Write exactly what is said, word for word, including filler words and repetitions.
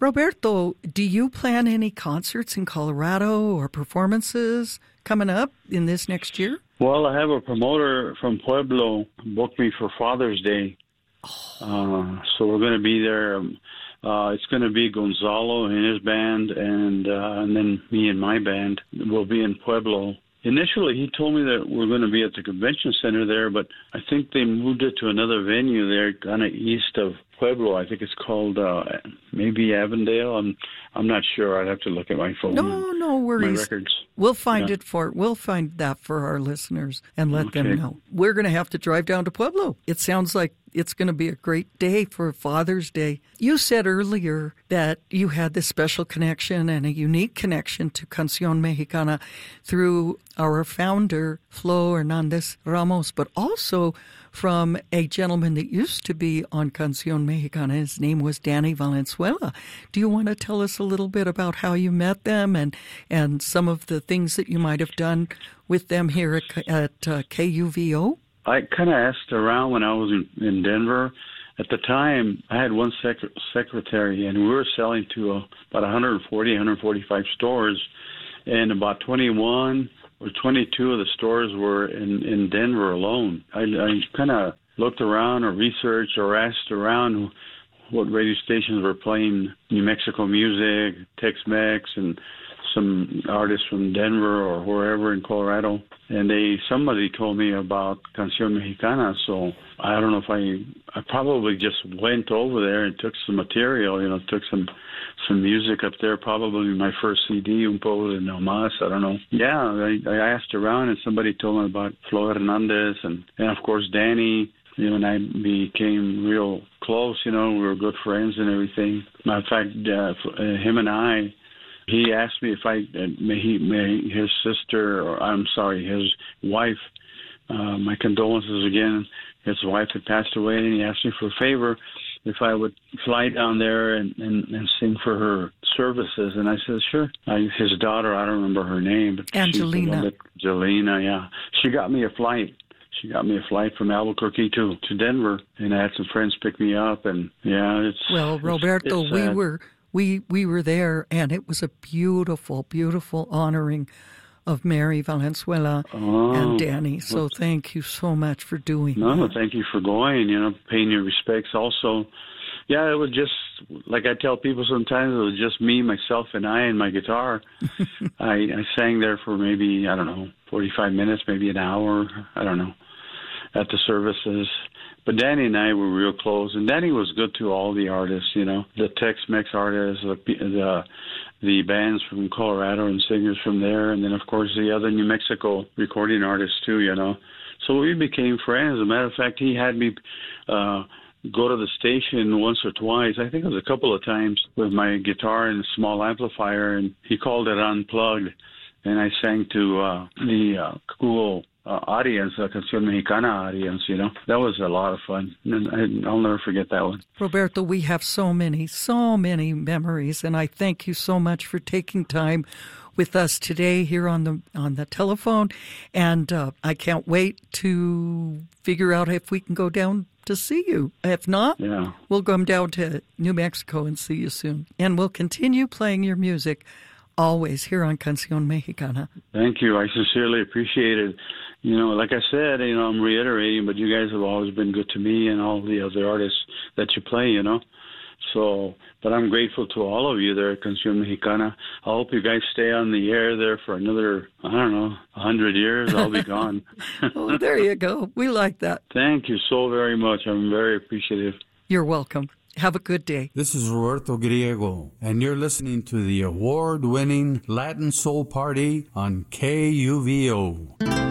Roberto, do you plan any concerts in Colorado or performances coming up in this next year? Well, I have a promoter from Pueblo booked me for Father's Day. Oh. Uh, so we're going to be there. Um, uh, it's going to be Gonzalo and his band, and uh, and then me and my band will be in Pueblo. Initially, he told me that we're going to be at the convention center there, but I think they moved it to another venue there, kind of east of Pueblo. I think it's called uh, maybe Avondale. I'm I'm not sure. I'd have to look at my phone. No, no worries. My records. We'll find Yeah. it for we'll find that for our listeners and let Okay. them know. We're going to have to drive down to Pueblo. It sounds like it's going to be a great day for Father's Day. You said earlier that you had this special connection and a unique connection to Canción Mexicana through our founder, Flo Hernandez Ramos, but also from a gentleman that used to be on Canción Mexicana. His name was Danny Valenzuela. Do you want to tell us a little bit about how you met them and, and some of the things that you might have done with them here at, at uh, K U V O? I kind of asked around when I was in, in Denver. At the time, I had one sec- secretary, and we were selling to uh, about one forty, one forty-five stores, and about twenty-one or twenty-two of the stores were in, in Denver alone. I, I kind of looked around or researched or asked around what radio stations were playing New Mexico music, Tex-Mex, and some artists from Denver or wherever in Colorado. And they somebody told me about Canción Mexicana, so I don't know if I I probably just went over there and took some material, you know, took some some music up there, probably my first C D, Un Poco de No Más, I don't know. Yeah, I, I asked around and somebody told me about Flo Hernandez and, and of course Danny. You know, and I became real close, you know, we were good friends and everything. Matter of fact, uh, him and I, he asked me if I, uh, may he, may his sister, or I'm sorry, his wife, uh, my condolences again, his wife had passed away, and he asked me for a favor if I would fly down there and, and, and sing for her services. And I said, sure. I, his daughter, I don't remember her name. But Angelina. Angelina, yeah. She got me a flight. She got me a flight from Albuquerque to, to Denver, and I had some friends pick me up, and yeah, it's well, Roberto, it's, it's we were we we were there, and it was a beautiful, beautiful honoring of Mary Valenzuela oh, and Danny. So thank you so much for doing no, that. No, thank you for going. You know, paying your respects. Also, yeah, it was just like I tell people sometimes. It was just me, myself, and I, and my guitar. I, I sang there for maybe I don't know, forty-five minutes, maybe an hour. I don't know. At the services. But Danny and I were real close, and Danny was good to all the artists, you know, the Tex-Mex artists, the the, the bands from Colorado and singers from there, and then, of course, the other New Mexico recording artists, too, you know. So we became friends. As a matter of fact, he had me uh, go to the station once or twice. I think it was a couple of times with my guitar and a small amplifier, and he called it Unplugged, and I sang to uh, the uh, cool Uh, audience, the Canción Mexicana audience, you know. That was a lot of fun. And I, I'll never forget that one. Roberto, we have so many, so many memories, and I thank you so much for taking time with us today here on the on the telephone. And uh, I can't wait to figure out if we can go down to see you. If not, yeah. we'll come down to New Mexico and see you soon. And we'll continue playing your music always here on Canción Mexicana. Thank you. I sincerely appreciate it. You know, like I said, you know, I'm reiterating, but you guys have always been good to me and all the other artists that you play, you know. So, but I'm grateful to all of you there at Canción Mexicana. I hope you guys stay on the air there for another, I don't know, a hundred years. I'll be gone. Oh, there you go. We like that. Thank you so very much. I'm very appreciative. You're welcome. Have a good day. This is Roberto Griego, and you're listening to the award-winning Latin Soul Party on K U V O.